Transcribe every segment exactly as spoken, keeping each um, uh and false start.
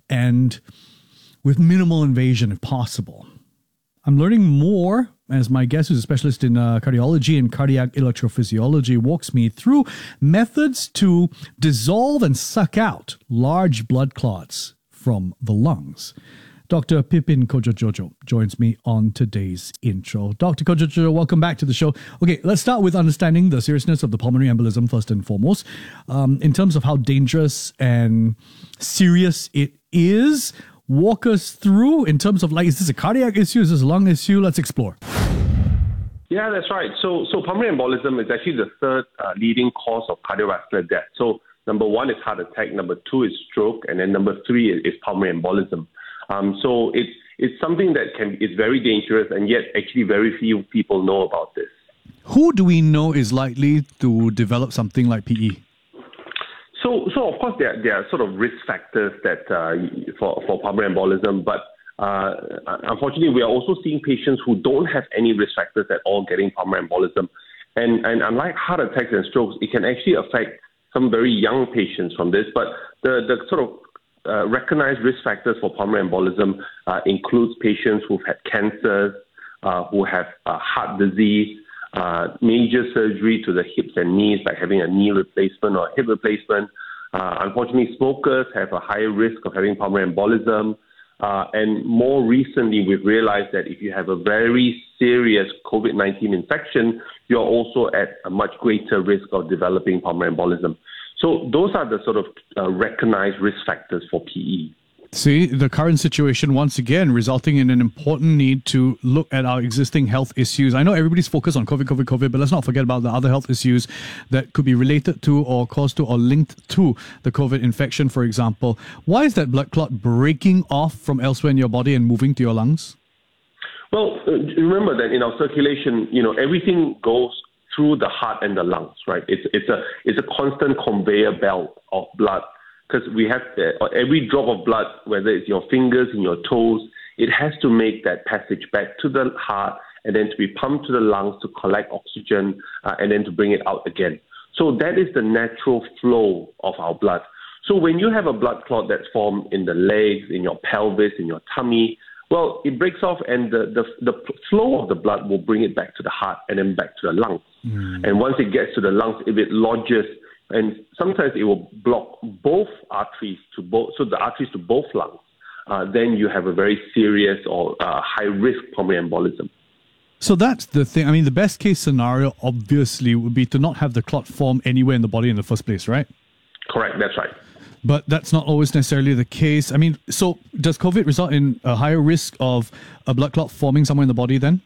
and with minimal invasion if possible. I'm learning more as my guest, who's a specialist in uh, cardiology and cardiac electrophysiology, walks me through methods to dissolve and suck out large blood clots from the lungs. Doctor Pipin Kojojojo joins me on today's intro. Doctor Kojojojo, welcome back to the show. Okay, let's start with understanding the seriousness of the pulmonary embolism first and foremost. Um, in terms of how dangerous and serious it is, walk us through in terms of, like, is this a cardiac issue? Is this a lung issue? Let's explore. Yeah, that's right. So, so pulmonary embolism is actually the third uh, leading cause of cardiovascular death. So, number one is heart attack, number two is stroke, and then number three is, is pulmonary embolism. Um, so it's it's something that can is very dangerous, and yet actually very few people know about this. Who do we know is likely to develop something like P E? So, so of course there there are sort of risk factors that uh, for for pulmonary embolism, but uh, unfortunately we are also seeing patients who don't have any risk factors at all getting pulmonary embolism, and and unlike heart attacks and strokes, it can actually affect some very young patients from this. But the the sort of Uh, recognized risk factors for pulmonary embolism uh, includes patients who've had cancers, uh, who have uh, heart disease, uh, major surgery to the hips and knees, like having a knee replacement or hip replacement. Uh, unfortunately, smokers have a higher risk of having pulmonary embolism. Uh, and more recently, we've realized that if you have a very serious COVID nineteen infection, you're also at a much greater risk of developing pulmonary embolism. So those are the sort of uh, recognized risk factors for P E. See, the current situation, once again, resulting in an important need to look at our existing health issues. I know everybody's focused on COVID, COVID, COVID, but let's not forget about the other health issues that could be related to or caused to or linked to the COVID infection, for example. Why is that blood clot breaking off from elsewhere in your body and moving to your lungs? Well, remember that in our circulation, you know, everything goes through the heart and the lungs, right? It's it's a it's a constant conveyor belt of blood, because we have the, every drop of blood, whether it's your fingers and your toes, it has to make that passage back to the heart and then to be pumped to the lungs to collect oxygen uh, and then to bring it out again. So that is the natural flow of our blood. So when you have a blood clot that's formed in the legs, in your pelvis, in your tummy, well, it breaks off, and the, the the flow of the blood will bring it back to the heart and then back to the lungs. Mm. And once it gets to the lungs, if it lodges, and sometimes it will block both arteries to both, so the arteries to both lungs, uh, then you have a very serious or uh, high-risk pulmonary embolism. So that's the thing. I mean, the best case scenario, obviously, would be to not have the clot form anywhere in the body in the first place, right? Correct, that's right. But that's not always necessarily the case. I mean, so does COVID result in a higher risk of a blood clot forming somewhere in the body then?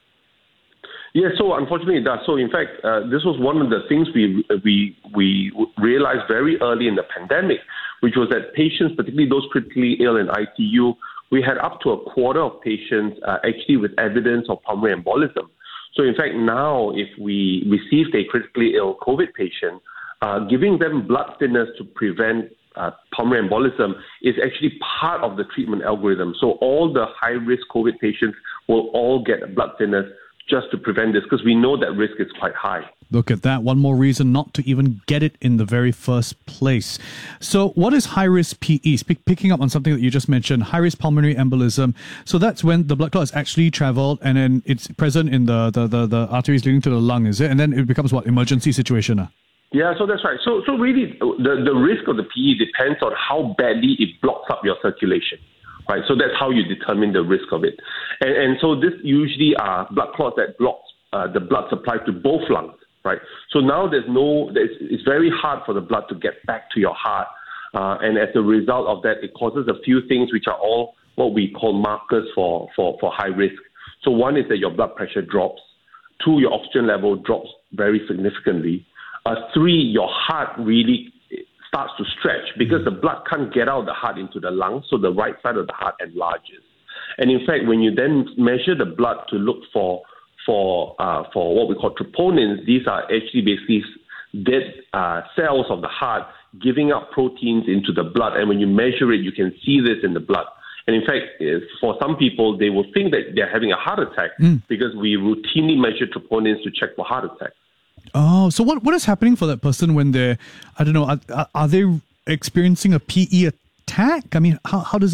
Yeah, so unfortunately it does. So in fact, uh, this was one of the things we we we realized very early in the pandemic, which was that patients, particularly those critically ill in I C U, we had up to a quarter of patients uh, actually with evidence of pulmonary embolism. So in fact, now if we received a critically ill COVID patient, uh, giving them blood thinners to prevent Uh, pulmonary embolism is actually part of the treatment algorithm. So all the high-risk COVID patients will all get blood thinners just to prevent this, because we know that risk is quite high. Look at that. One more reason not to even get it in the very first place. So what is high-risk P E? Sp- picking up on something that you just mentioned, high-risk pulmonary embolism. So that's when the blood clot has actually traveled and then it's present in the, the, the, the arteries leading to the lung, is it? And then it becomes what? Emergency situation? Uh? Yeah, so that's right. So so really, the, the risk of the P E depends on how badly it blocks up your circulation, right? So that's how you determine the risk of it. And and so this usually are blood clots that block uh, the blood supply to both lungs, right? So now there's no, there's, it's very hard for the blood to get back to your heart. Uh, and as a result of that, it causes a few things which are all what we call markers for, for, for high risk. So one is that your blood pressure drops. Two, your oxygen level drops very significantly. Uh, three, your heart really starts to stretch because the blood can't get out of the heart into the lungs, so the right side of the heart enlarges. And in fact, when you then measure the blood to look for for uh, for what we call troponins, these are actually basically dead uh, cells of the heart giving out proteins into the blood. And when you measure it, you can see this in the blood. And in fact, for some people, they will think that they're having a heart attack mm. because we routinely measure troponins to check for heart attack. Oh, so what, what is happening for that person when they're, I don't know, are, are they experiencing a P E attack? I mean, how, how does